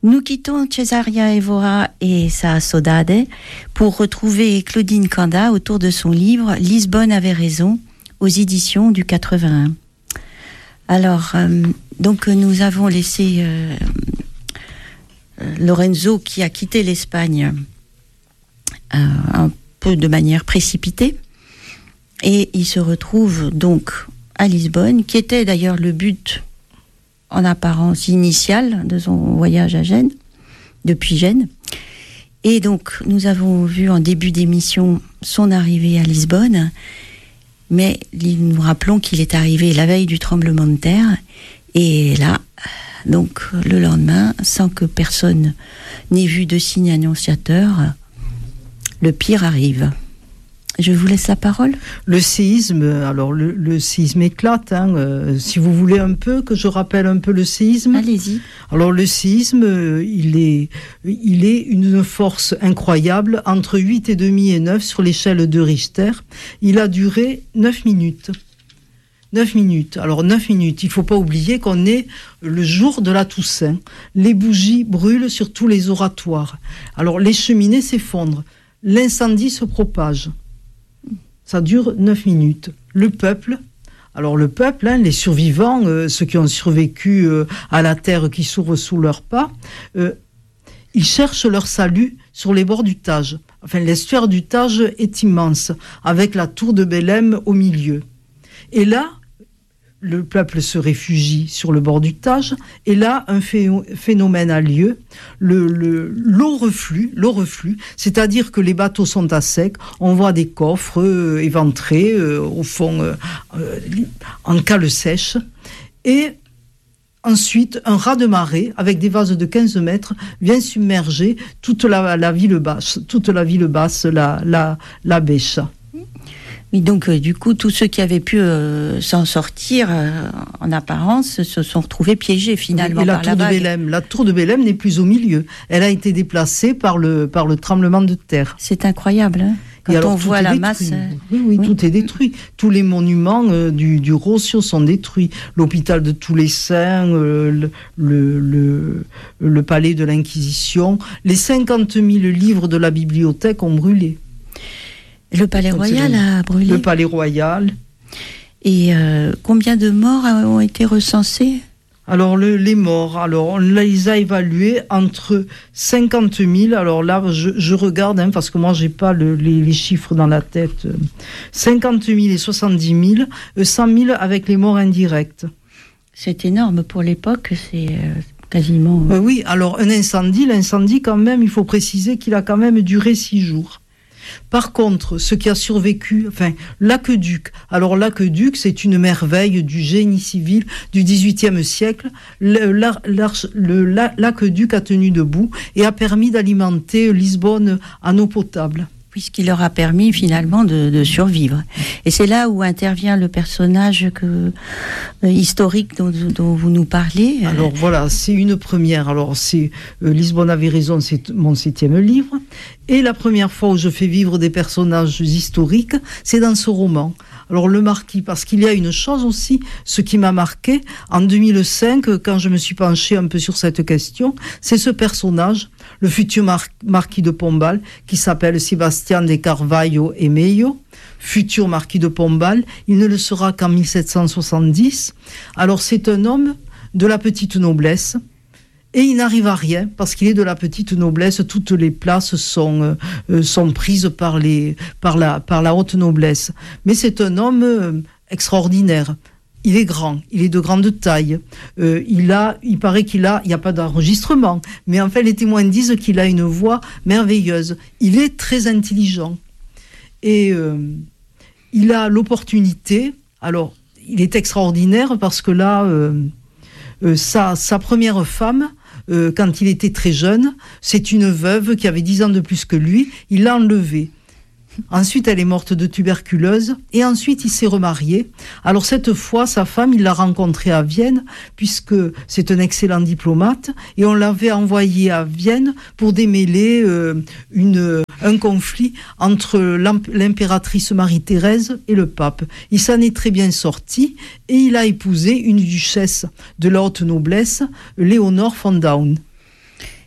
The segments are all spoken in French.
Nous quittons Cesaria Evora et sa Saudade pour retrouver Claudine Canda autour de son livre « Lisbonne avait raison » aux éditions du 81. Alors, donc nous avons laissé Lorenzo qui a quitté l'Espagne un peu de manière précipitée et il se retrouve donc à Lisbonne, qui était d'ailleurs le but en apparence initial de son voyage à Gênes, depuis Gênes. Et donc nous avons vu en début d'émission son arrivée à Lisbonne, mais nous rappelons qu'il est arrivé la veille du tremblement de terre, et là, donc le lendemain, sans que personne n'ait vu de signe annonciateur, le pire arrive. Je vous laisse la parole. Le séisme, alors le séisme éclate, si vous voulez un peu, que je rappelle un peu le séisme. Allez-y. Alors le séisme, il est une force incroyable, entre 8,5 et 9 sur l'échelle de Richter. Il a duré 9 minutes. 9 minutes. Alors 9 minutes, il ne faut pas oublier qu'on est le jour de la Toussaint. Les bougies brûlent sur tous les oratoires. Alors les cheminées s'effondrent. L'incendie se propage. Ça dure 9 minutes. Le peuple, les survivants, ceux qui ont survécu à la terre qui s'ouvre sous leurs pas, ils cherchent leur salut sur les bords du Tage. Enfin, l'estuaire du Tage est immense, avec la tour de Belém au milieu. Et là, le peuple se réfugie sur le bord du Tage, et là, un phénomène a lieu. L'eau reflue, c'est-à-dire que les bateaux sont à sec, on voit des coffres éventrés, au fond, en cale sèche, et ensuite, un raz-de-marée, avec des vases de 15 mètres, vient submerger toute la ville basse, la Bêche. Oui, donc du coup, tous ceux qui avaient pu s'en sortir, en apparence, se sont retrouvés piégés finalement par la vague. La tour de Belém n'est plus au milieu. Elle a été déplacée par le tremblement de terre. C'est incroyable, hein, quand alors, on voit la masse. Oui, tout est détruit. Tous les monuments du Rossio sont détruits. L'hôpital de tous les saints, le palais de l'Inquisition, les 50 000 livres de la bibliothèque ont brûlé. Le palais royal a brûlé. Le palais royal. Et combien de morts ont été recensés ? Alors, les morts, on les a évalués entre 50 000, alors là, je regarde, parce que moi, j'ai pas les chiffres dans la tête, 50 000 et 70 000, 100 000 avec les morts indirectes. C'est énorme pour l'époque, c'est quasiment... Oui, alors l'incendie quand même, il faut préciser qu'il a quand même duré 6 jours. Par contre, ce qui a survécu, l'aqueduc. Alors l'aqueduc, c'est une merveille du génie civil du XVIIIe siècle. L'aqueduc a tenu debout et a permis d'alimenter Lisbonne en eau potable. Puisqu'il leur a permis finalement de survivre. Et c'est là où intervient le personnage historique dont vous nous parlez. Alors voilà, c'est une première. Alors c'est Lisbonne avait raison, c'est mon 7e livre. Et la première fois où je fais vivre des personnages historiques, c'est dans ce roman. Alors le marquis, parce qu'il y a une chose aussi, ce qui m'a marqué, en 2005, quand je me suis penchée un peu sur cette question, c'est ce personnage, le futur marquis de Pombal, qui s'appelle Sebastián de Carvalho e Meio, futur marquis de Pombal, il ne le sera qu'en 1770. Alors c'est un homme de la petite noblesse, et il n'arrive à rien, parce qu'il est de la petite noblesse, toutes les places sont prises par la haute noblesse. Mais c'est un homme extraordinaire. Il est grand, il est de grande taille. Il paraît il n'y a pas d'enregistrement, mais en fait les témoins disent qu'il a une voix merveilleuse. Il est très intelligent. Et il a l'opportunité, alors il est extraordinaire parce que là, sa première femme, quand il était très jeune, c'est une veuve qui avait 10 ans de plus que lui, il l'a enlevée. Ensuite, elle est morte de tuberculose et ensuite, il s'est remarié. Alors cette fois, sa femme, il l'a rencontrée à Vienne puisque c'est un excellent diplomate et on l'avait envoyé à Vienne pour démêler un conflit entre l'impératrice Marie-Thérèse et le pape. Il s'en est très bien sorti et il a épousé une duchesse de la haute noblesse, Léonore von Daun.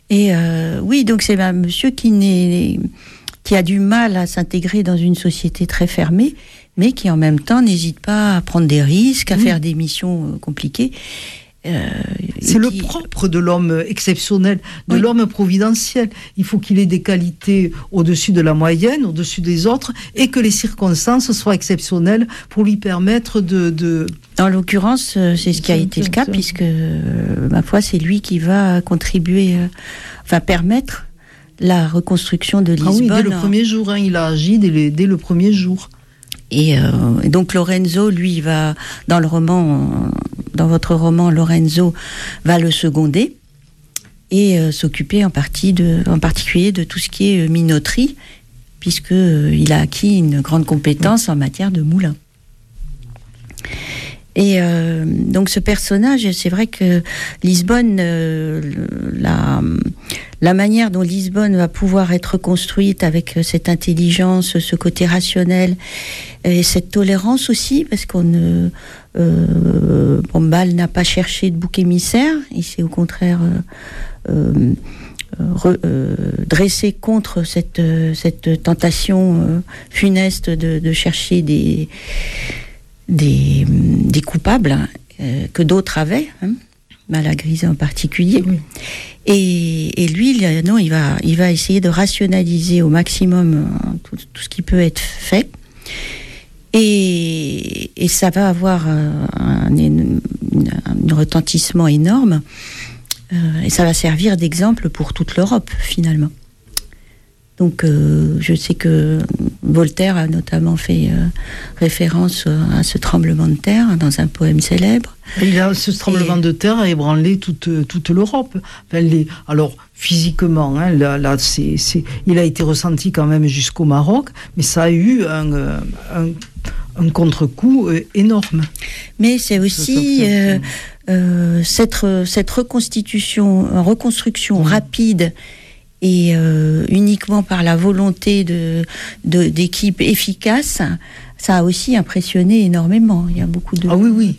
Et oui, donc c'est un monsieur qui a du mal à s'intégrer dans une société très fermée, mais qui en même temps n'hésite pas à prendre des risques, à faire des missions compliquées. C'est le propre de l'homme exceptionnel, de l'homme providentiel. Il faut qu'il ait des qualités au-dessus de la moyenne, au-dessus des autres, et que les circonstances soient exceptionnelles pour lui permettre de... Dans l'occurrence, c'est ce qui a été le cas, puisque, ma foi, c'est lui qui va contribuer, permettre la reconstruction de Lisbonne. Ah oui, dès le premier jour, il a agi dès le premier jour. Et donc Lorenzo, lui, il va, dans votre roman, Lorenzo va le seconder et s'occuper en particulier de tout ce qui est minoterie, puisque il a acquis une grande compétence en matière de moulin. Et donc ce personnage, c'est vrai que Lisbonne, la manière dont Lisbonne va pouvoir être construite avec cette intelligence, ce côté rationnel et cette tolérance aussi, parce Pombal n'a pas cherché de bouc émissaire, il s'est au contraire dressé contre cette tentation funeste de chercher des coupables que d'autres avaient, Malagrise en particulier. Oui. Et lui, il va essayer de rationaliser au maximum tout ce qui peut être fait. Et ça va avoir un retentissement énorme. Et ça va servir d'exemple pour toute l'Europe, finalement. Donc, je sais que Voltaire a notamment fait référence à ce tremblement de terre dans un poème célèbre. Ce tremblement de terre a ébranlé toute l'Europe. Alors, physiquement, il a été ressenti quand même jusqu'au Maroc, mais ça a eu un contre-coup énorme. Mais c'est aussi cette reconstruction rapide et uniquement par la volonté d'équipes efficaces, ça a aussi impressionné énormément. Il y a beaucoup de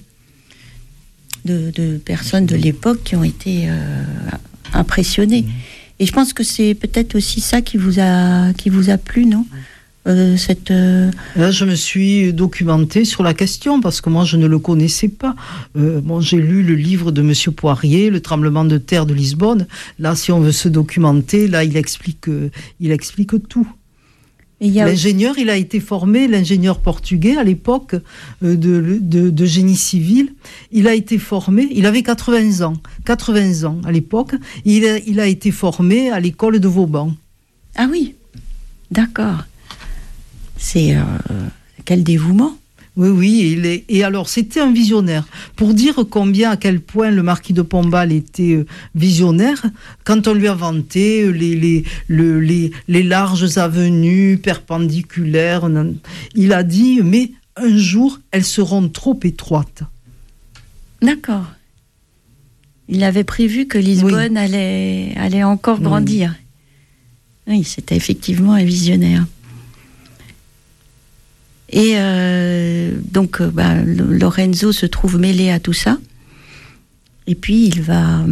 personnes de l'époque qui ont été impressionnées. Et je pense que c'est peut-être aussi ça qui vous a plu, non ? Là, je me suis documentée sur la question parce que moi je ne le connaissais pas. J'ai lu le livre de Monsieur Poirier, Le tremblement de terre de Lisbonne. Là, si on veut se documenter, là il explique tout. L'ingénieur, il a été formé, l'ingénieur portugais à l'époque de génie civil. Il a été formé, il avait 80 ans à l'époque. Il a été formé à l'école de Vauban. Ah oui, d'accord. C'est quel dévouement. Oui, et alors c'était un visionnaire. Pour dire à quel point le marquis de Pombal était visionnaire, quand on lui a vanté les larges avenues perpendiculaires, il a dit « mais un jour, elles seront trop étroites ». D'accord. Il avait prévu que Lisbonne allait encore grandir. Oui, c'était effectivement un visionnaire. Et donc, Lorenzo se trouve mêlé à tout ça. Et puis, il va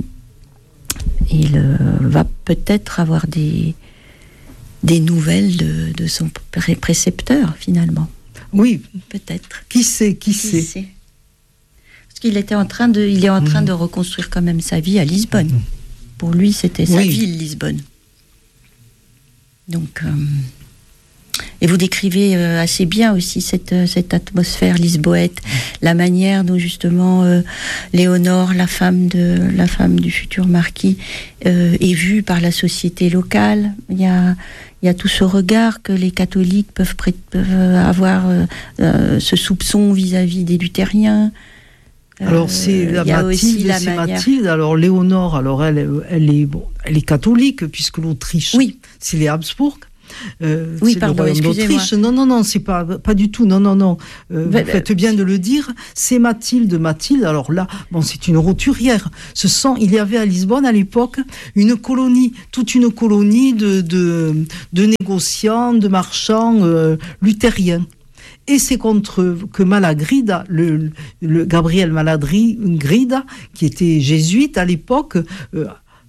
peut-être avoir des nouvelles de son précepteur, finalement. Oui. Peut-être. Qui sait. Parce qu'il est en train de reconstruire quand même sa vie à Lisbonne. Pour lui, c'était sa ville, Lisbonne. Donc... Et vous décrivez assez bien aussi cette atmosphère lisboète, la manière dont justement Léonore, la femme du futur marquis, est vue par la société locale. Il y a tout ce regard que les catholiques peuvent avoir, ce soupçon vis-à-vis des luthériens. Alors c'est Mathilde. Alors Léonore, elle est catholique puisque l'Autriche, c'est les Habsbourg. C'est le royaume d'Autriche. Non, c'est pas du tout. Non. Vous faites bien de le dire. C'est Mathilde. Alors là, c'est une roturière. Il y avait à Lisbonne à l'époque toute une colonie de négociants, de marchands luthériens. Et c'est contre eux que Malagrida, le Gabriel Malagrida, qui était jésuite à l'époque,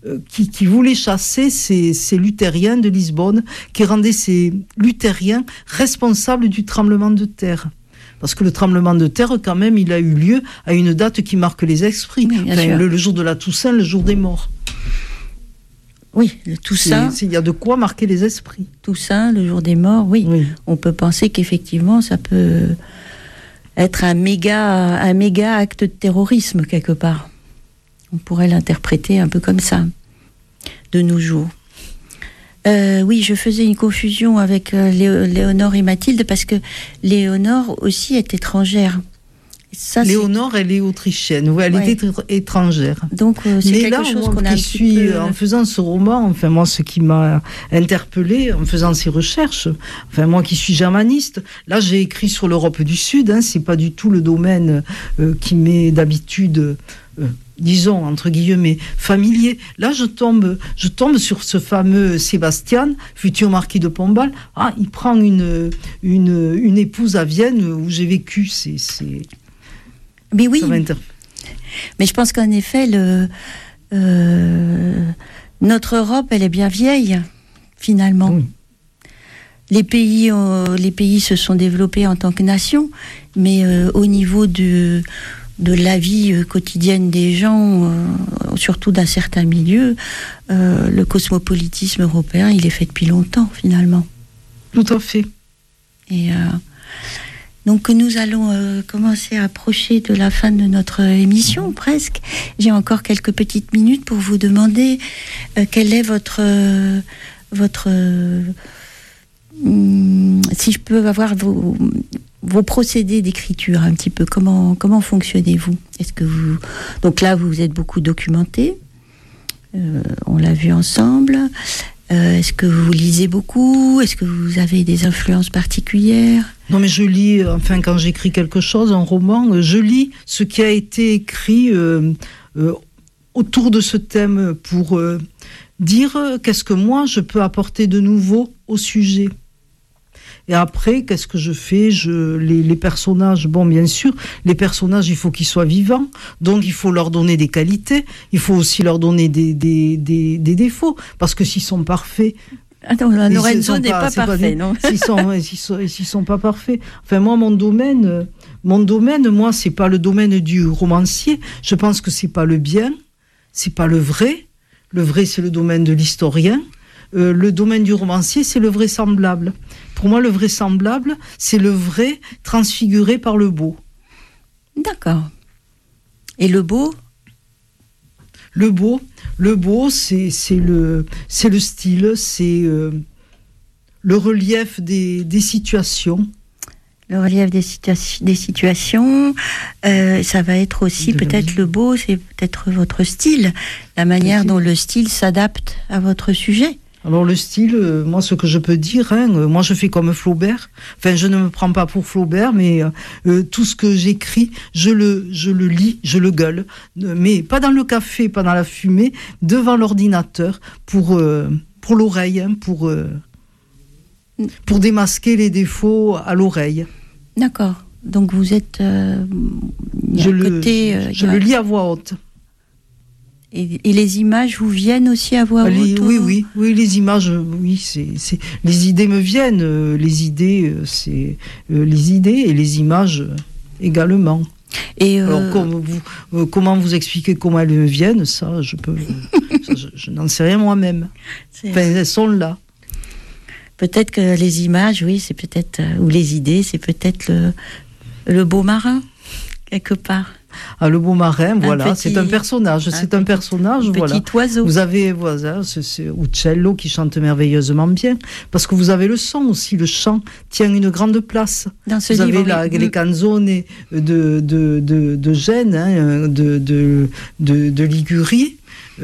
qui voulait chasser ces luthériens de Lisbonne, qui rendaient ces luthériens responsables du tremblement de terre. Parce que le tremblement de terre, quand même, il a eu lieu à une date qui marque les esprits. Oui, le jour de la Toussaint, le jour des morts. Oui, le Toussaint. Il y a de quoi marquer les esprits. Toussaint, le jour des morts, oui. On peut penser qu'effectivement, ça peut être un méga acte de terrorisme, quelque part. On pourrait l'interpréter un peu comme ça, de nos jours. Oui, je faisais une confusion avec Léonore et Mathilde, parce que Léonore aussi est étrangère. Ça, Léonore, elle est autrichienne. Oui, elle était étrangère. Donc, c'est mais quelque là, chose moi, qu'on a un petit peu... en faisant ce roman, enfin, moi, ce qui m'a interpellée en faisant ces recherches, enfin, moi qui suis germaniste, là, j'ai écrit sur l'Europe du Sud, c'est pas du tout le domaine qui m'est d'habitude... disons, entre guillemets, familier. Là, je tombe sur ce fameux Sébastien, futur marquis de Pombal. Ah, il prend une épouse à Vienne où j'ai vécu. Mais oui. Mais je pense qu'en effet, notre Europe, elle est bien vieille, finalement. Oui. Les pays se sont développés en tant que nation, mais au niveau de la vie quotidienne des gens, surtout d'un certain milieu, le cosmopolitisme européen, il est fait depuis longtemps, finalement. Tout à fait. Et donc nous allons commencer à approcher de la fin de notre émission, presque. J'ai encore quelques petites minutes pour vous demander quel est votre si je peux avoir vos procédés d'écriture un petit peu, comment fonctionnez-vous? Est-ce que vous... Donc là, vous êtes beaucoup documenté, on l'a vu ensemble. Est-ce que vous lisez beaucoup? Est-ce que vous avez des influences particulières? Non, mais je lis, enfin, quand j'écris quelque chose, un roman, je lis ce qui a été écrit autour de ce thème pour dire qu'est-ce que moi je peux apporter de nouveau au sujet. Et après, qu'est-ce que je fais? Les personnages, bon, bien sûr, les personnages, il faut qu'ils soient vivants, donc il faut leur donner des qualités, il faut aussi leur donner des défauts, parce que s'ils sont parfaits... Ah non, Lorenzo n'est pas parfait, non? S'ils sont pas parfaits... Enfin, moi, mon domaine, moi, c'est pas le domaine du romancier, je pense que c'est pas le bien, c'est pas le vrai. Le vrai, c'est le domaine de l'historien. Le domaine du romancier, c'est le vraisemblable. Pour moi, le vraisemblable, c'est le vrai transfiguré par le beau. D'accord. Et le beau? Le beau, c'est le style, c'est le relief des situations. Le relief des situations, ça va être aussi peut-être le beau, c'est peut-être votre style, la manière dont le style s'adapte à votre sujet. Alors le style, moi ce que je peux dire, moi je fais comme Flaubert, enfin je ne me prends pas pour Flaubert, mais tout ce que j'écris, je le lis, je le gueule, mais pas dans le café, pas dans la fumée, devant l'ordinateur, pour l'oreille, pour démasquer les défauts à l'oreille. D'accord, donc vous êtes... je le lis à voix haute. Et les images vous viennent aussi à voix haute? Oui, les images, oui, c'est les idées me viennent, les idées, c'est les idées et les images également. Et alors, comment vous expliquer comment elles me viennent, ça, je n'en sais rien moi-même. Enfin, elles sont là. Peut-être que les images, oui, c'est peut-être, ou les idées, c'est peut-être le beau marin, quelque part. Ah, le beau marin, voilà, c'est un personnage, voilà. Petit oiseau. Vous avez, voilà, c'est Uccello qui chante merveilleusement bien, parce que vous avez le son aussi, le chant tient une grande place. Dans ce vous livre, avez les canzone de Gênes, de Ligurie,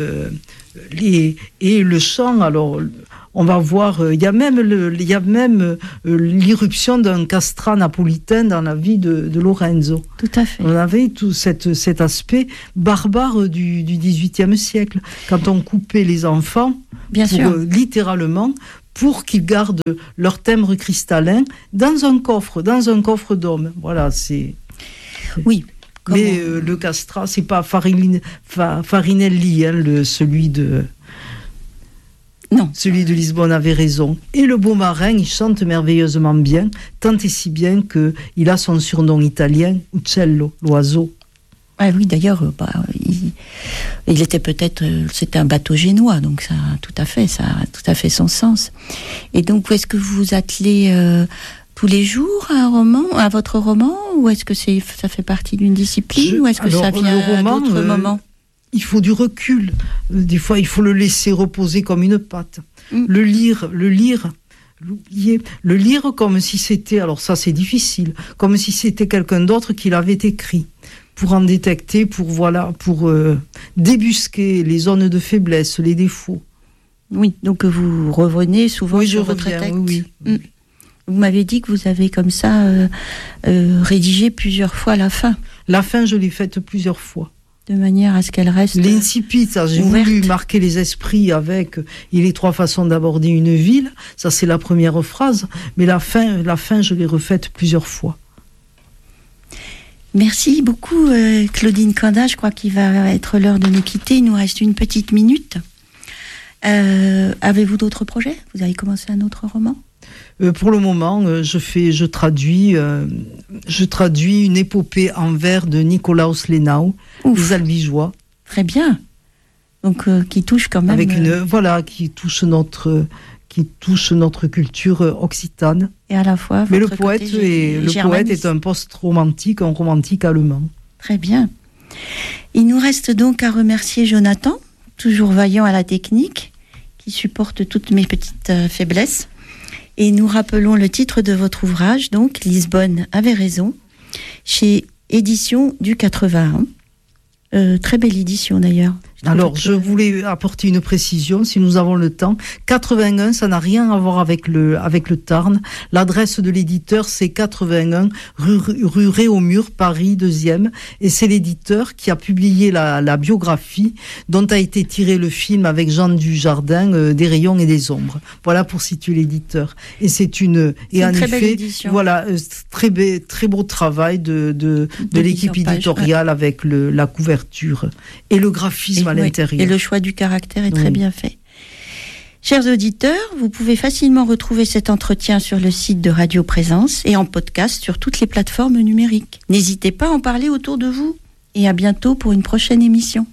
et le chant, alors... On va voir, il y a même l'irruption d'un castrat napolitain dans la vie de Lorenzo. Tout à fait. On avait tout cet aspect barbare du XVIIIe siècle, quand on coupait les enfants, littéralement, pour qu'ils gardent leur timbre cristallin dans un coffre d'homme. Voilà, c'est... Oui. Mais le castrat, c'est pas Farinelli, celui de... Non. Celui de Lisbonne avait raison. Et le beau marin, il chante merveilleusement bien, tant et si bien qu'il a son surnom italien, Uccello, l'oiseau. Ah oui, d'ailleurs, il était peut-être, c'était un bateau génois, donc ça a tout à fait son sens. Et donc, est-ce que vous vous attelez tous les jours à votre roman, ou est-ce que ça fait partie d'une discipline, ou est-ce que ça vient à d'autres moments? Il faut du recul. Des fois, il faut le laisser reposer comme une pâte. Le lire, l'oublier. Le lire comme si c'était, alors ça c'est difficile, comme si c'était quelqu'un d'autre qui l'avait écrit, pour en détecter, pour débusquer les zones de faiblesse, les défauts. Oui, donc vous revenez souvent sur votre texte. Oui. Vous m'avez dit que vous avez comme ça rédigé plusieurs fois la fin. La fin, je l'ai faite plusieurs fois. De manière à ce qu'elle reste l'incipit, ça, j'ai voulu marquer les esprits avec il est 3 façons d'aborder une ville. Ça, c'est la première phrase. Mais la fin, je l'ai refaite plusieurs fois. Merci beaucoup, Claudine Canda. Je crois qu'il va être l'heure de nous quitter. Il nous reste une petite minute. Avez-vous d'autres projets? Vous avez commencé un autre roman? Pour le moment, je traduis une épopée en vers de Nicolaus Lenau, Les Albigeois. Très bien. Donc, qui touche quand même. Avec qui touche notre culture occitane. Et à la fois. Mais le poète est un post-romantique, un romantique allemand. Très bien. Il nous reste donc à remercier Jonathan, toujours vaillant à la technique, qui supporte toutes mes petites faiblesses. Et nous rappelons le titre de votre ouvrage, donc Lisbonne avait raison, chez Éditions du 81. Très belle édition d'ailleurs. Alors, je voulais apporter une précision, si nous avons le temps. 81, ça n'a rien à voir avec le Tarn. L'adresse de l'éditeur, c'est 81 rue Réaumur, Paris 2e. Et c'est l'éditeur qui a publié la biographie dont a été tiré le film avec Jean Dujardin, Des rayons et des ombres. Voilà pour situer l'éditeur. Et c'est une très belle édition. Voilà, très beau travail de l'équipe éditoriale, avec la couverture et le graphisme à l'intérieur. Et le choix du caractère est très bien fait. Chers auditeurs, vous pouvez facilement retrouver cet entretien sur le site de Radio Présence et en podcast sur toutes les plateformes numériques. N'hésitez pas à en parler autour de vous. Et à bientôt pour une prochaine émission.